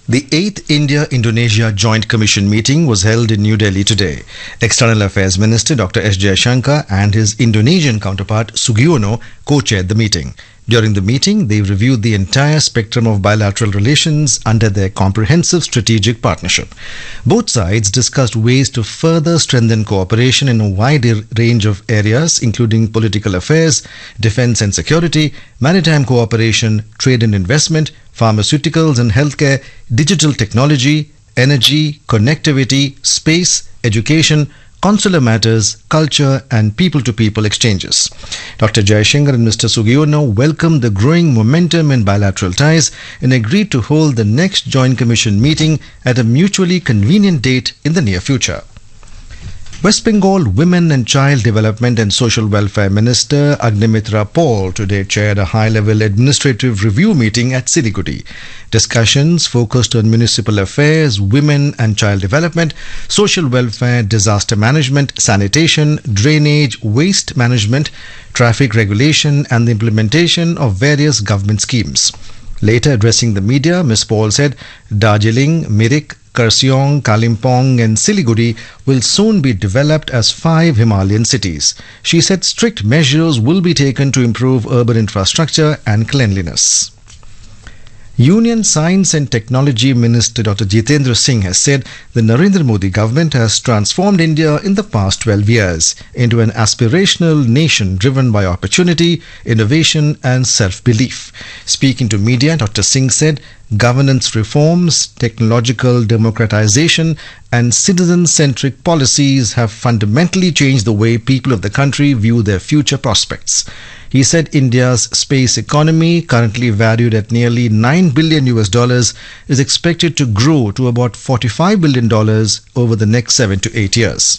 The 8th India-Indonesia Joint Commission meeting was held in New Delhi today. External Affairs Minister Dr. S. Jaishankar and his Indonesian counterpart Sugiono co-chaired the meeting. During the meeting, they reviewed the entire spectrum of bilateral relations under their comprehensive strategic partnership. Both sides discussed ways to further strengthen cooperation in a wide range of areas, including political affairs, defense and security, maritime cooperation, trade and investment, pharmaceuticals and healthcare, digital technology, energy, connectivity, space, education, consular matters, culture and people-to-people exchanges. Dr. Jaishankar and Mr. Sugiono welcomed the growing momentum in bilateral ties and agreed to hold the next Joint Commission meeting at a mutually convenient date in the near future. West Bengal Women and Child Development and Social Welfare Minister Agnimitra Paul today chaired a high-level administrative review meeting at Siliguri. Discussions focused on municipal affairs, women and child development, social welfare, disaster management, sanitation, drainage, waste management, traffic regulation and the implementation of various government schemes. Later addressing the media, Ms. Paul said Darjeeling, Mirik, Kurseong, Kalimpong and Siliguri will soon be developed as 5 Himalayan cities. She said strict measures will be taken to improve urban infrastructure and cleanliness. Union Science and Technology Minister Dr. Jitendra Singh has said the Narendra Modi government has transformed India in the past 12 years into an aspirational nation driven by opportunity, innovation and self-belief. Speaking to media, Dr. Singh said governance reforms, technological democratization and citizen-centric policies have fundamentally changed the way people of the country view their future prospects. He said India's space economy, currently valued at nearly $9 billion, is expected to grow to about $45 billion over the next 7 to 8 years.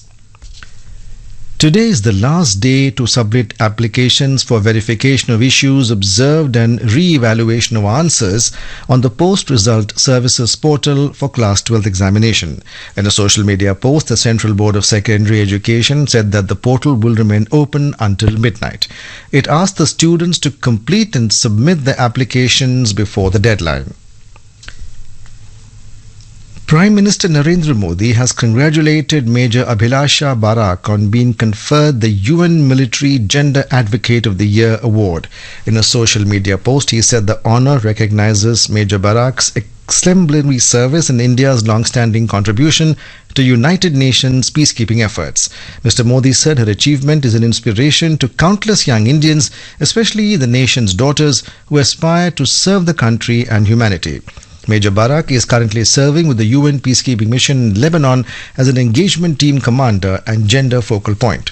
Today is the last day to submit applications for verification of issues observed and re-evaluation of answers on the post-result services portal for Class 12th examination. In a social media post, the Central Board of Secondary Education said that the portal will remain open until midnight. It asked the students to complete and submit their applications before the deadline. Prime Minister Narendra Modi has congratulated Major Abhilasha Barak on being conferred the UN Military Gender Advocate of the Year award. In a social media post, he said the honour recognizes Major Barak's exemplary service and India's long-standing contribution to United Nations peacekeeping efforts. Mr. Modi said her achievement is an inspiration to countless young Indians, especially the nation's daughters, who aspire to serve the country and humanity. Major Barak is currently serving with the UN peacekeeping mission in Lebanon as an engagement team commander and gender focal point.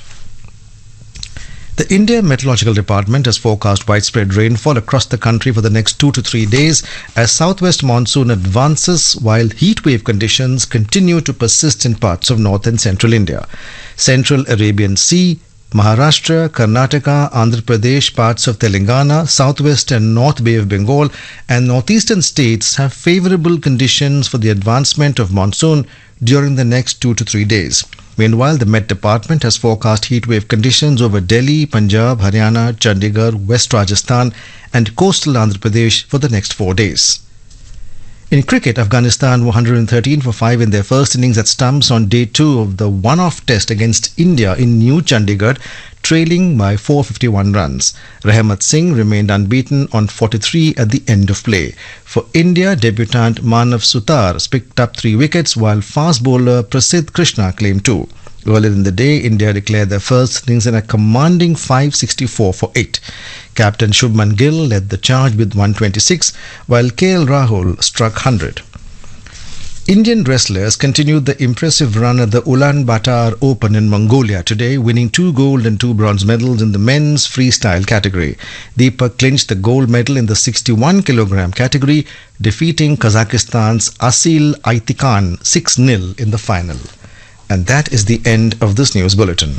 The India Meteorological Department has forecast widespread rainfall across the country for the next 2 to 3 days as southwest monsoon advances while heatwave conditions continue to persist in parts of north and central India. Central Arabian Sea, Maharashtra, Karnataka, Andhra Pradesh, parts of Telangana, southwest and north Bay of Bengal and northeastern states have favourable conditions for the advancement of monsoon during the next 2 to 3 days. Meanwhile, the Met Department has forecast heatwave conditions over Delhi, Punjab, Haryana, Chandigarh, West Rajasthan and coastal Andhra Pradesh for the next 4 days. In cricket, Afghanistan were 113 for 5 in their first innings at stumps on day 2 of the one-off test against India in New Chandigarh, trailing by 451 runs. Rahmat Singh remained unbeaten on 43 at the end of play. For India, debutant Manav Sutar picked up 3 wickets while fast bowler Prasidh Krishna claimed 2. Earlier in the day, India declared their first innings in a commanding 564 for 8. Captain Shubman Gill led the charge with 126, while KL Rahul struck 100. Indian wrestlers continued the impressive run at the Ulaanbaatar Open in Mongolia today, winning 2 gold and 2 bronze medals in the men's freestyle category. Deepak clinched the gold medal in the 61 kilogram category, defeating Kazakhstan's Asil Aytikan 6-0 in the final. And that is the end of this news bulletin.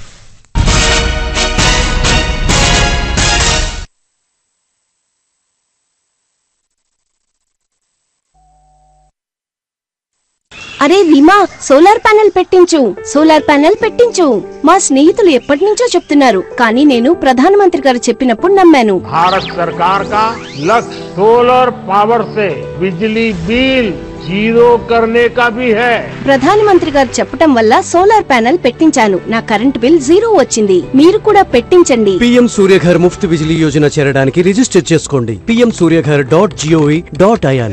అరే Reema, solar panel పెట్టించు. మా స్నేహితులు ఎప్పటి నుంచో చెప్తున్నారు, కానీ నేను ప్రధానమంత్రి గారు చెప్పినప్పుడు నమ్మాను. భారత్ సర్కార్ కా లక్ష్య సోలార్ పవర్ సే బిజ్లీ బిల్ जीरो करने का भी है। ప్రధానమంత్రి గారు చెప్పటం వల్ల సోలార్ ప్యానెల్ పెట్టించాను. నా కరెంట్ బిల్ 0 వచ్చింది. మీరు కూడా పెట్టించండి. పీఎం సూర్యఘర్ ముఫ్త్ బిజిలీ యోజన చేరడానికి రిజిస్టర్ చేసుకోండి. pmsuryaghar.gov.in.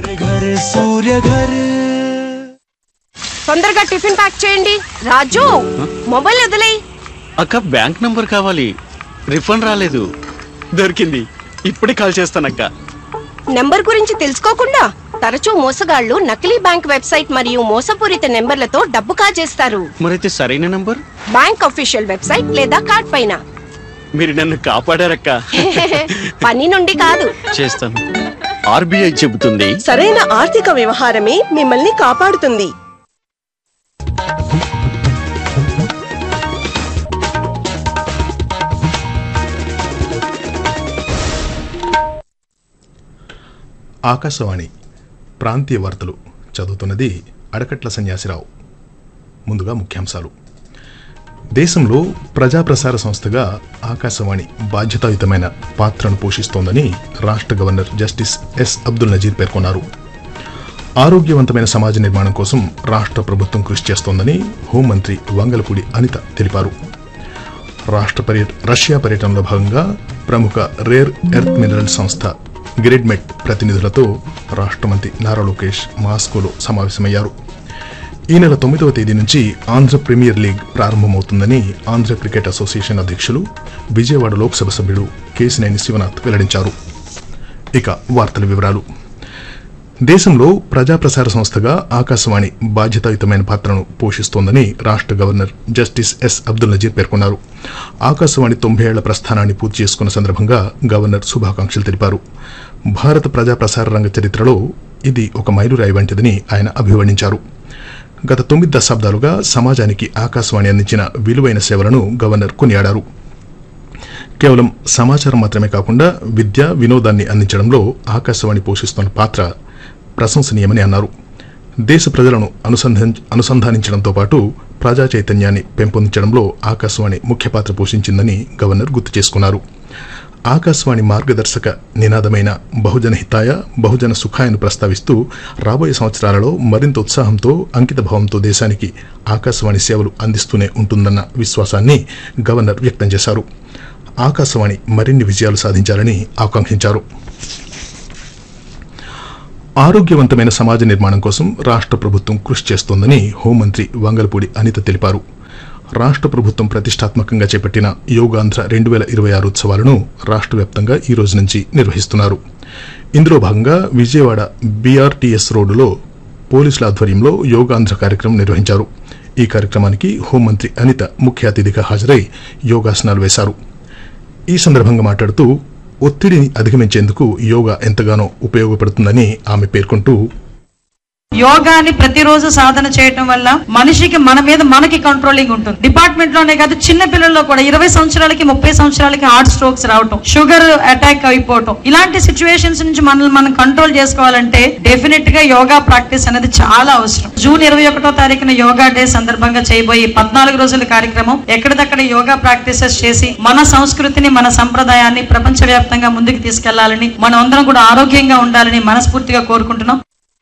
తొందరగా టిఫిన్ ప్యాక్ చేయండి. రాజు, మొబైల్ వదిలేయ్. అక్క, బ్యాంక్ నంబర్ కావాలి. రిఫండ్ రాలేదు. దొరికింది. ఇప్పుడే కాల్ చేస్తానక్క. నెంబర్ గురించి తెలుసుకోకుండా తరచూ మోసగాళ్లు నకిలీ బ్యాంక్ వెబ్సైట్ మరియు మోసపూరిత నెంబర్లతో డబ్బు కాజేస్తారు. మరైతే సరైన నంబర్ బ్యాంక్ అఫీషియల్ వెబ్సైట్ లేదా కార్డ్ పైన. మీరు నన్ను కాపాడారక్క. పని నుండి కాదు. చేస్తాను. ఆర్బీఐ చెబుతుంది, సరైన ఆర్థిక వ్యవహారమే మిమ్మల్ని కాపాడుతుంది. ఆకాశవాణి ప్రాంతీయ వార్తలు చదువుతున్నది అడకట్ల సన్యాసిరావు. ముందుగా ముఖ్యాంశాలు. దేశంలో ప్రజాప్రసార సంస్థగా ఆకాశవాణి బాధ్యతాయుతమైన పాత్రను పోషిస్తోందని రాష్ట్ర governor justice yes Abdul Nazir పేర్కొన్నారు. ఆరోగ్యవంతమైన సమాజ నిర్మాణం కోసం రాష్ట్ర ప్రభుత్వం కృషి చేస్తోందని హోంమంత్రి వంగలపూడి అనిత తెలిపారు. రష్యా పర్యటనలో భాగంగా ప్రముఖ రేర్ ఎర్త్ మినరల్ సంస్థ గ్రిడ్మెట్ ప్రతినిధులతో రాష్ట్ర మంత్రి నారా లోకేష్ మాస్కోలో సమావేశమయ్యారు. ఈ నెల 9వ తేదీ నుంచి ఆంధ్ర ప్రీమియర్ లీగ్ ప్రారంభమవుతుందని ఆంధ్ర క్రికెట్ అసోసియేషన్ అధ్యక్షులు, విజయవాడ లోక్సభ సభ్యుడు కేశినేని శివనాథ్ వెల్లడించారు. ఇక వార్తల వివరాలు. దేశంలో ప్రజాప్రసార సంస్థగా ఆకాశవాణి బాధ్యతాయుతమైన పాత్రను పోషిస్తోందని రాష్ట్ర governor justice yes Abdul Nazir పేర్కొన్నారు. ఆకాశవాణి 90 ఏళ్ల ప్రస్థానాన్ని పూర్తి చేసుకున్న సందర్భంగా గవర్నర్ శుభాకాంక్షలు తెలిపారు. భారత ప్రజాప్రసార రంగ చరిత్రలో ఇది ఒక మైలురాయి వంటిదని ఆయన అభివర్ణించారు. గత 9 దశాబ్దాలుగా సమాజానికి ఆకాశవాణి అందించిన విలువైన సేవలను గవర్నర్ కొనియాడారు. కేవలం సమాచారం మాత్రమే కాకుండా విద్య, వినోదాన్ని అందించడంలో ఆకాశవాణి పోషిస్తున్న పాత్ర ప్రశంసనీయమని అన్నారు. దేశ ప్రజలను అనుసంధానించడంతో పాటు ప్రజా చైతన్యాన్ని పెంపొందించడంలో ఆకాశవాణి ముఖ్య పాత్ర పోషించిందని గవర్నర్ గుర్తు చేసుకున్నారు. ఆకాశవాణి మార్గదర్శక నినాదమైన బహుజన హితాయ, బహుజన సుఖాయను ప్రస్తావిస్తూ రాబోయే సంవత్సరాలలో మరింత ఉత్సాహంతో, అంకితభావంతో దేశానికి ఆకాశవాణి సేవలు అందిస్తూనే ఉంటుందన్న విశ్వాసాన్ని గవర్నర్ వ్యక్తం చేశారు. ఆకాశవాణి మరిన్ని విజయాలు సాధించాలని ఆకాంక్షించారు. ఆరోగ్యవంతమైన సమాజ నిర్మాణం కోసం రాష్ట్ర ప్రభుత్వం కృషి చేస్తోందని హోంమంత్రి వంగలపూడి అనిత తెలిపారు. రాష్ట్ర ప్రభుత్వం ప్రతిష్టాత్మకంగా చేపట్టిన యోగాంధ్ర 2026 ఉత్సవాలను రాష్ట్ర వ్యాప్తంగా ఈ రోజు నుంచి నిర్వహిస్తున్నారు. ఇందులో భాగంగా విజయవాడ బీఆర్టీఎస్ రోడ్డులో పోలీసుల ఆధ్వర్యంలో యోగాంధ్ర కార్యక్రమం నిర్వహించారు. ఈ కార్యక్రమానికి హోంమంత్రి అనిత ముఖ్య అతిథిగా హాజరై యోగాసనాలు వేశారు. ఈ సందర్భంగా మాట్లాడుతూ ఒత్తిడిని అధిగమించేందుకు యోగా ఎంతగానో ఉపయోగపడుతుందని ఆమె పేర్కొంటూ, యోగాని ప్రతిరోజు సాధన చేయటం వల్ల మనిషికి మన మీద మనకి కంట్రోలింగ్ ఉంటుంది. డిపార్ట్మెంట్ లోనే కాదు, చిన్న పిల్లల్లో కూడా 20 సంవత్సరాలకి 30 సంవత్సరాలకి హార్ట్ స్ట్రోక్స్ రావటం, షుగర్ అటాక్ అయిపోవటం, ఇలాంటి సిచ్యువేషన్స్ నుంచి మనల్ని మనం కంట్రోల్ చేసుకోవాలంటే డెఫినెట్ గా యోగా ప్రాక్టీస్ అనేది చాలా అవసరం. జూన్ 21వ తారీఖున యోగా డే సందర్భంగా చేయబోయే 14 రోజుల కార్యక్రమం ఎక్కడిదక్కడ యోగా ప్రాక్టీసెస్ చేసి మన సంస్కృతిని, మన సంప్రదాయాన్ని ప్రపంచవ్యాప్తంగా ముందుకు తీసుకెళ్లాలని, మనం అందరం కూడా ఆరోగ్యంగా ఉండాలని మనస్ఫూర్తిగా కోరుకుంటున్నాం.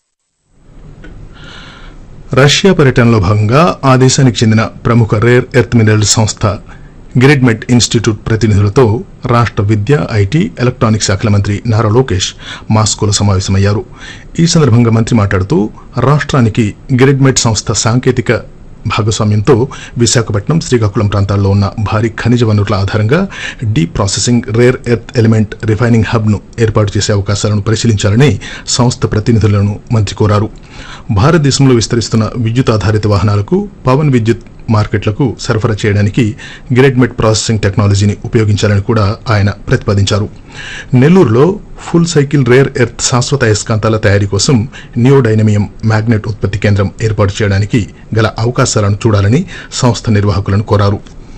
రష్యా పర్యటనలో భాగంగా ఆ దేశానికి చెందిన ప్రముఖ రేర్ ఎర్త్ మినరల్ సంస్థ గ్రిడ్మెట్ ఇన్స్టిట్యూట్ ప్రతినిధులతో రాష్ట్ర విద్య, ఐటీ, ఎలక్ట్రానిక్స్ శాఖల మంత్రి నారా లోకేష్ మాస్కోలో సమావేశమయ్యారు. ఈ సందర్భంగా మంత్రి మాట్లాడుతూ రాష్ట్రానికి గ్రిడ్మెట్ సంస్థ సాంకేతిక భాగస్వామ్యంతో విశాఖపట్నం, శ్రీకాకుళం ప్రాంతాల్లో ఉన్న భారీ ఖనిజ వనరుల ఆధారంగా deep processing rare earth element refining హబ్ను ఏర్పాటు చేసే అవకాశాలను పరిశీలించాలని సంస్థ ప్రతినిధులను మంత్రి కోరారు. భారతదేశంలో విస్తరిస్తున్న విద్యుత్ ఆధారిత వాహనాలకు, పవన్ విద్యుత్ మార్కెట్లకు సరఫరా చేయడానికి గ్రిడ్మెట్ ప్రాసెసింగ్ టెక్నాలజీని ఉపయోగించాలని కూడా ఆయన ప్రతిపాదించారు. నెల్లూరులో ఫుల్ సైకిల్ రేర్ ఎర్త్ శాశ్వత అయస్కాంతాల తయారీ కోసం నియోడైనమియం మ్యాగ్నెట్ ఉత్పత్తి కేంద్రం ఏర్పాటు చేయడానికి గల అవకాశాలను చూడాలని సంస్థ నిర్వాహకులను కోరారు.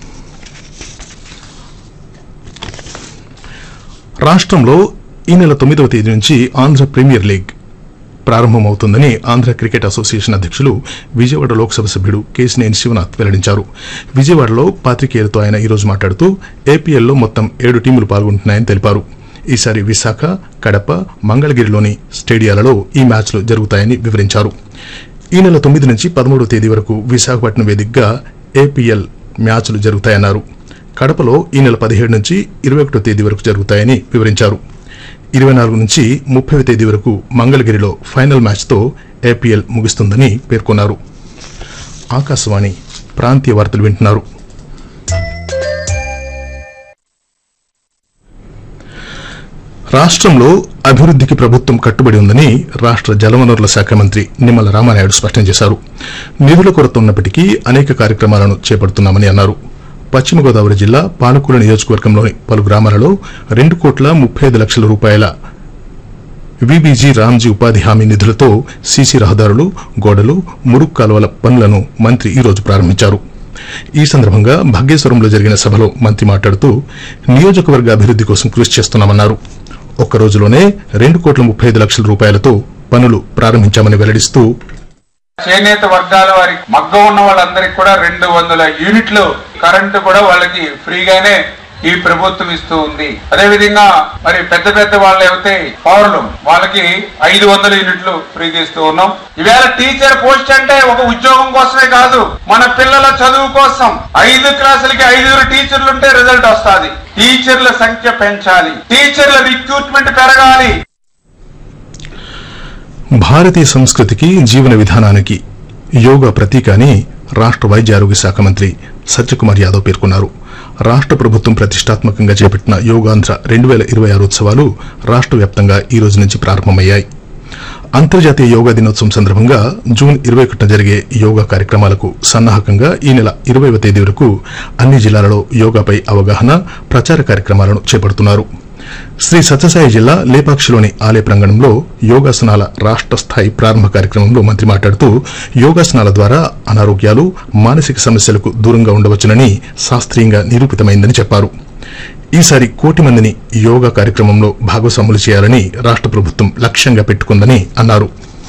రాష్ట్రంలో ఈ నెల 9వ తేదీ నుంచి ఆంధ్ర ప్రీమియర్ లీగ్ ప్రారంభమవుతుందని ఆంధ్ర క్రికెట్ అసోసియేషన్ అధ్యక్షులు, విజయవాడ లోక్సభ సభ్యుడు కేశినేని శివనాథ్ వెల్లడించారు. విజయవాడలో పాత్రికేయులతో ఆయన ఈరోజు మాట్లాడుతూ ఏపీఎల్లో మొత్తం 7 టీములు పాల్గొంటున్నాయని తెలిపారు. ఈసారి విశాఖ, కడప, మంగళగిరిలోని స్టేడియాలలో ఈ మ్యాచ్లు జరుగుతాయని వివరించారు. ఈ నెల 9 నుంచి 13వ తేదీ వరకు విశాఖపట్నం వేదికగా ఏపీఎల్ మ్యాచ్లు జరుగుతాయన్నారు. కడపలో ఈ నెల 17 నుంచి 21వ తేదీ వరకు జరుగుతాయని వివరించారు. 24 నుంచి 30వ తేదీ వరకు మంగళగిరిలో ఫైనల్ మ్యాచ్తో ఏపీఎల్ ముగుస్తుందని పేర్కొన్నారు. ఆకాశవాణి ప్రాంతీయ వార్తలు వింటున్నారు. రాష్ట్రంలో అభివృద్ధికి ప్రభుత్వం కట్టుబడి ఉందని రాష్ట్ర జలవనరుల శాఖ మంత్రి నిమ్మల రామానాయుడు స్పష్టం చేశారు. నిధుల కొరత ఉన్నప్పటికీ అనేక కార్యక్రమాలను చేపడుతున్నామని అన్నారు. పశ్చిమ గోదావరి జిల్లా పాలకూరు నియోజకవర్గంలోని పలు గ్రామాలలో 2,35,00,000 రూపాయల విబీజీ రామ్జీ ఉపాధి హామీ నిధులతో సీసీ రహదారులు, గోడలు, మురుగు కాలువల పనులను మంత్రి ఈ రోజు ప్రారంభించారు. ఈ సందర్భంగా భాగ్యేశ్వరంలో జరిగిన సభలో మంత్రి మాట్లాడుతూ నియోజకవర్గ అభివృద్ది కోసం కృషి చేస్తున్నామన్నారు. ఒక్క రోజులోనే 2,35,00,000 రూపాయలతో పనులు ప్రారంభించామని వెల్లడిస్తూ చేనేత వర్గాల వారికి మగ్గం ఉన్న వాళ్ళందరికీ కూడా 200 యూనిట్లు కరెంటు కూడా వాళ్ళకి ఫ్రీగానే ఈ ప్రభుత్వం ఇస్తూ ఉంది. అదే విధంగా మరి పెద్ద పెద్ద వాళ్ళు అయితే పౌరులు వాళ్ళకి 500 యూనిట్లు ఫ్రీగా ఇస్తూ ఉన్నాం. ఈవేళ టీచర్ పోస్ట్ అంటే ఒక ఉద్యోగం కోసమే కాదు, మన పిల్లల చదువు కోసం 5 క్లాసులకి 5 టీచర్లు ఉంటే రిజల్ట్ వస్తుంది. టీచర్ల సంఖ్య పెంచాలి, టీచర్ల రిక్రూట్మెంట్ పెరగాలి. భారతీయ సంస్కృతికి, జీవన విధానానికి యోగా ప్రతీక అని రాష్ట్ర వైద్య ఆరోగ్య శాఖ మంత్రి సత్యకుమార్ యాదవ్ పేర్కొన్నారు. రాష్ట్ర ప్రభుత్వం ప్రతిష్టాత్మకంగా చేపట్టిన యోగాంధ్ర 2026 ఉత్సవాలు రాష్ట్ర వ్యాప్తంగా ఈ రోజు నుంచి ప్రారంభమయ్యాయి. అంతర్జాతీయ యోగా దినోత్సవం సందర్భంగా జూన్ 21న జరిగే యోగా కార్యక్రమాలకు సన్నాహకంగా ఈ నెల 20వ తేదీ వరకు అన్ని జిల్లాలలో యోగాపై అవగాహన, ప్రచార కార్యక్రమాలను చేపడుతున్నారు. శ్రీ సత్యసాయి జిల్లా లేపాక్షిలోని ఆలయ ప్రాంగణంలో యోగాసనాల రాష్ట్ర స్థాయి ప్రారంభ కార్యక్రమంలో మంత్రి మాట్లాడుతూ యోగాసనాల ద్వారా అనారోగ్యాలు, మానసిక సమస్యలకు దూరంగా ఉండవచ్చునని శాస్త్రీయంగా నిరూపితమైందని చెప్పారు. ఈసారి 1 కోటి మందిని యోగా కార్యక్రమంలో భాగస్వాములు చేయాలని రాష్ట్ర ప్రభుత్వం లక్ష్యంగా పెట్టుకుందని అన్నారు.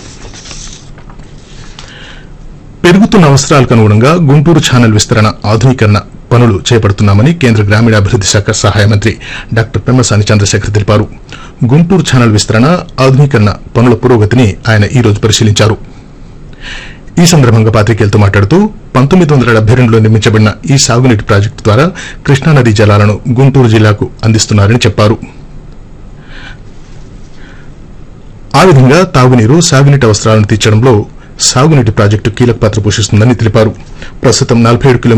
పెరుగుతున్న అవసరాలకు అనుగుణంగా గుంటూరు ఛానల్ విస్తరణ, ఆధునీకరణ పనులు చేపడుతున్నామని కేంద్ర గ్రామీణాభివృద్ది శాఖ సహాయ మంత్రి డాక్టర్ పెమ్మసాని చంద్రశేఖర్ తెలిపారు. గుంటూరు ఛానల్ విస్తరణ, ఆధునీకరణ పనుల పురోగతిని ఆయన ఈ రోజు పరిశీలించారు. ఈ సందర్భంగా పాత్రికేయులతో మాట్లాడుతూ 1972లో నిర్మించబడిన ఈ సాగునీటి ప్రాజెక్టు ద్వారా కృష్ణానదీ జలాలను గుంటూరు జిల్లాకు అందిస్తున్నారని చెప్పారు. ఆ విధంగా తాగునీరు, సాగునీటి అవసరాలను తీర్చడంలో సాగునీటి ప్రాజెక్టు కీలక పాత్ర పోషిస్తుందని తెలిపారు. ప్రస్తుతం 47